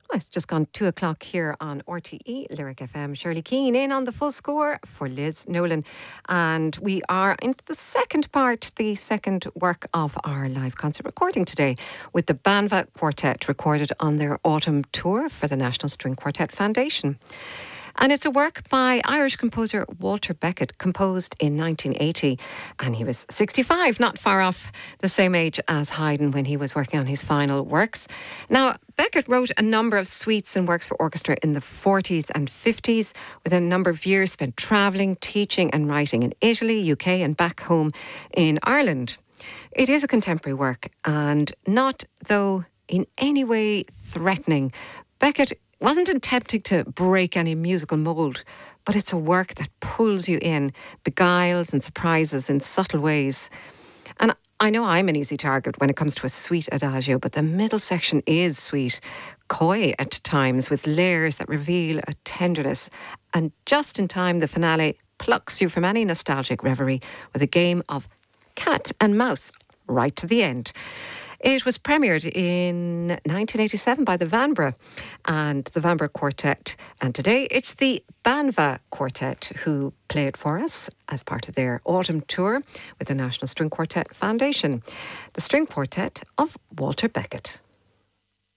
Oh, it's just gone 2 o'clock here on RTE Lyric FM. Shirley Keane in on the full score for Liz Nolan. And we are into the second part, the second work of our live concert recording today with the Banva Quartet, recorded on their autumn tour for the National String Quartet Foundation. And it's a work by Irish composer Walter Beckett, composed in 1980. And he was 65, not far off the same age as Haydn when he was working on his final works. Now, Beckett wrote a number of suites and works for orchestra in the 40s and 50s, with a number of years spent travelling, teaching and writing in Italy, UK and back home in Ireland. It is a contemporary work and not, though, in any way threatening. Beckett wasn't attempting to break any musical mould, but it's a work that pulls you in, beguiles and surprises in subtle ways. And I know I'm an easy target when it comes to a sweet adagio, but the middle section is sweet, coy at times, with layers that reveal a tenderness. And just in time, the finale plucks you from any nostalgic reverie with a game of cat and mouse right to the end. It was premiered in 1987 by the Vanbrugh and the Vanbrugh Quartet. And today it's the Banva Quartet who play it for us as part of their autumn tour with the National String Quartet Foundation. The String Quartet of Walter Beckett.